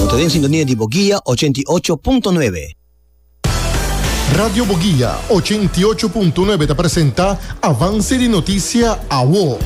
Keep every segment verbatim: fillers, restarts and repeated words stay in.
Mantén en sintonía de Boguía ochenta y ocho punto nueve. Radio Boguía ochenta y ocho punto nueve te presenta Avance de Noticia A W O.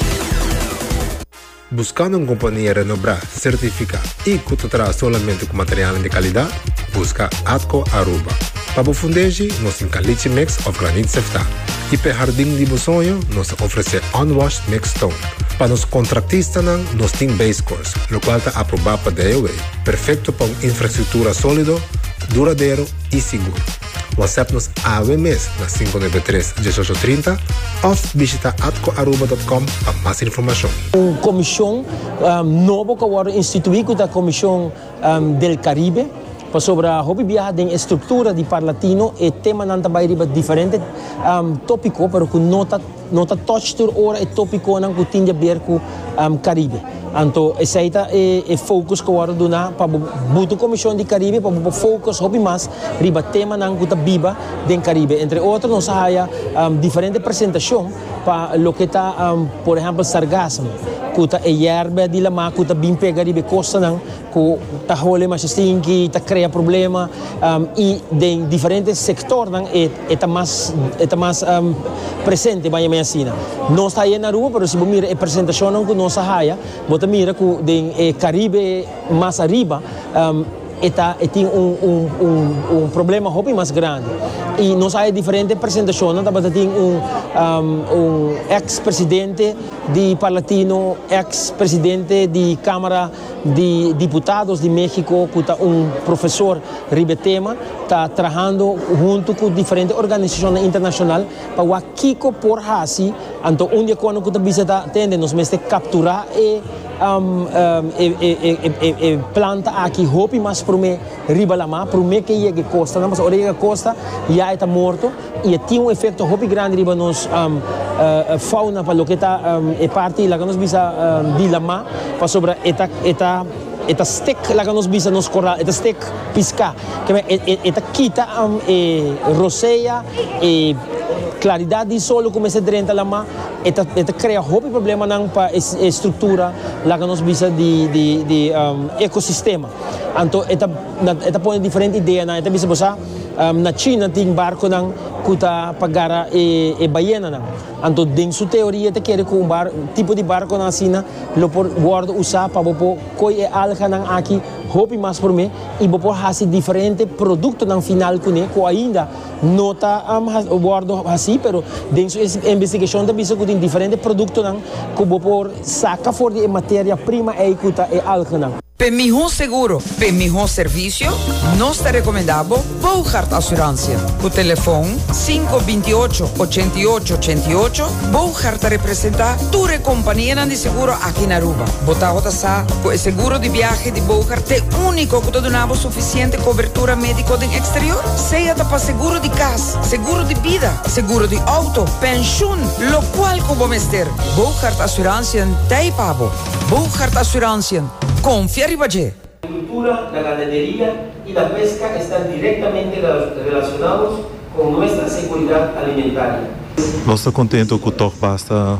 Buscando uma companhia renombrada, certificada e que te traz solamente com material de qualidade, busca Atco Aruba. Para o fundejo, nós temos caliche mix of granite sefta. E para o jardim de sonho, nós oferecemos unwashed mix stone. Para os contratistas, nós temos base course, o qual está aprovado para D O A. Perfeito para uma infraestrutura sólida, duradouro e seguro. WhatsApp-nos A W M S na cinco nove três, um oito três zero ou visita atco aruba ponto com para mais informação. Uma comissão um, nova que agora instituída da Comissão um, del Caribe para sobre a hobby viagem em estrutura de parlatino e tema não também riba diferente um, tópico, pero que nota nota touch tour ora e tópico não que tinha a ver com um, Caribe. Então, essa é o foco que agora dona para a Comissão de Caribe, para o foco hobby mais riba tema não que biba do Caribe. Entre outros, nós há um, diferentes apresentações para o que está, um, por exemplo, sargassum, que está a erva de lama, que está bem pega riba costa não, que está role mais stinky, está cria problema um, e em diferentes setores não é está mais está mais um, presente vai a cena. Nós está aí na rua, mas se você mira a apresentação não que nós há, você mira que em Caribe mais arriba um, Eta, tem um, um, um, um problema hobby mais grande. E nós há diferentes apresentações. Nós tem um, um, um ex-presidente de Palatino, ex-presidente de Câmara de Deputados de México, que está um professor Ribetema, está trabalhando junto com diferentes organizações internacionais para o Kiko por Hasi. Então, um dia quando você visita, tende nós mesmo capturar e Um, um, e, e, e, e planta aqui roupa mas para mim riba lá mas para mim que ia que costa não mas a orelha costa já está morto e tem um efeito roupa grande riba nos um, uh, fauna para o que está um, e parte lá que nós bisa um, de lama para sobre eta eta eta stick lá que nós bisa nos coral eta stick pisca que eta quita um, e roseia e claridade de solo começa a drenta lá mas eta eta cria roupa problema não para a estrutura lá que nós bisa de de de um, ecossistema então eta eta põe diferente ideia na eta bisa bosa um, na China tem barco não que tá pagara e e baiana não então dentro sua teoria eta quer com um bar tipo de barco na China lo por guarda usar para bopo coi e alga não aqui roupa mais por mim e bopo hasi diferente produto no final com ne co ainda nota um, guardo assim pero dentro essa investigação da bisa tem diferentes produtos não que bopo saca fora de matéria-prima e que tá e alga não. Para melhor seguro, para melhor serviço, nós te recomendamos Bouchard Assurância. O telefone cinco dois oito, oito oito oito oito. Bouchard representa tua companhia de seguro aqui na Aruba. Botar o sa, o seguro de viagem de Bouchard é único que te donava suficiente cobertura médica do exterior. Seja para seguro de casa, seguro de vida, seguro de auto, pensão, lo qual como mester. Bouchard Assurância tem pavo. Bouchard Assurância. Confia a Ribajé. La agricultura, la ganadería y la pesca están directamente relacionados con nuestra seguridad alimentaria. Nós estamos contentes com o que basta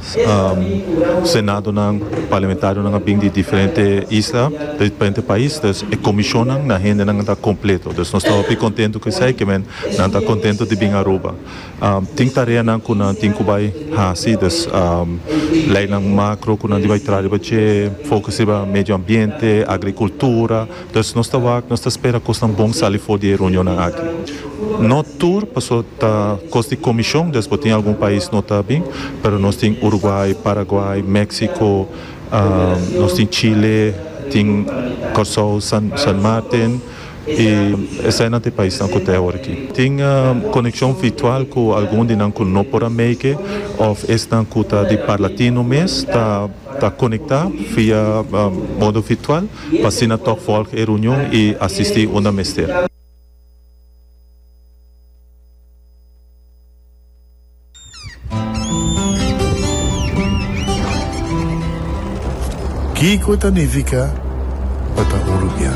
o Senado e o parlamentário não de diferentes islas, de diferentes países, e a comissão na agenda não está completa. Então, nós estamos bem contentes com isso, que não está contente de vir a Aruba. Tem tarefa não que não tem que vai assim, lei não macro que não vai trazer para foco sobre meio ambiente, agricultura. Então, nós estamos nós estamos esperando que um bom sair fora de reunião aqui. No tour passou a costa de comissão, depois tem algum país não está bem, mas nós temos Uruguai, Paraguai, México, uh, nós temos Chile, tem Corsol, San, San Martin e esse é não tem país não que tem aqui. Tem uh, conexão virtual com algum de não que não pode make, ou esse não que está de parlatino mês, está está conectado via uh, modo virtual para se na toque folk e reunião e assistir uma mestre. Kiko significa Patagonia.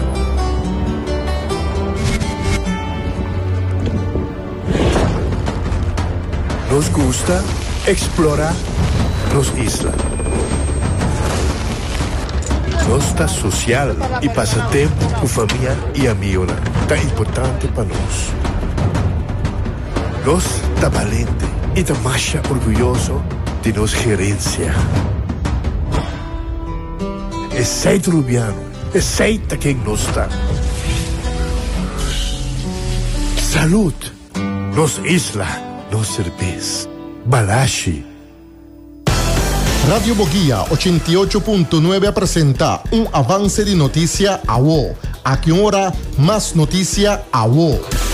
Nos gusta explorar las islas. Nossa social e passatempo com família e amigos tá importante para nós. Nós tá valente e tá mais orgulhoso de nossa gerência. É seito rubiano, é seita quem nós está. Saúde, nos isla, nos cerveza, Balashi. Radio Boguía ochenta y ocho punto nueve presenta un avance de noticia a W O. A qué hora más noticia a W O.